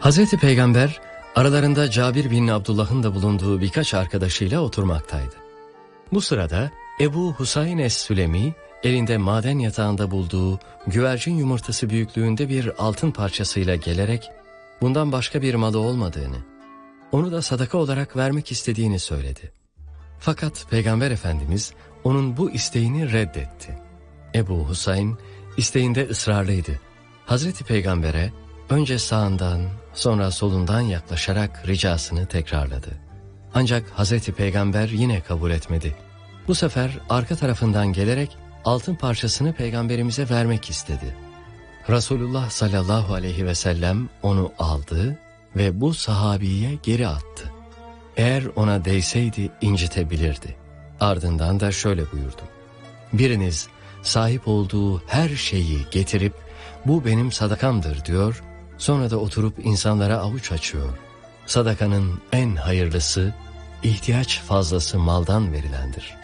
Hazreti Peygamber aralarında Cabir bin Abdullah'ın da bulunduğu birkaç arkadaşıyla oturmaktaydı. Bu sırada Ebu Husayn es-Sülemi elinde maden yatağında bulduğu güvercin yumurtası büyüklüğünde bir altın parçasıyla gelerek bundan başka bir malı olmadığını, onu da sadaka olarak vermek istediğini söyledi. Fakat Peygamber Efendimiz onun bu isteğini reddetti. Ebu Husayn isteğinde ısrarlıydı. Hazreti Peygamber'e önce sağından sonra solundan yaklaşarak ricasını tekrarladı. Ancak Hazreti Peygamber yine kabul etmedi. Bu sefer arka tarafından gelerek altın parçasını Peygamberimize vermek istedi. Resulullah sallallahu aleyhi ve sellem onu aldı ve bu sahabiye geri attı. Eğer ona değseydi incitebilirdi. Ardından da şöyle buyurdu: biriniz sahip olduğu her şeyi getirip bu benim sadakamdır diyor, sonra da oturup insanlara avuç açıyor. Sadakanın en hayırlısı ihtiyaç fazlası maldan verilendir.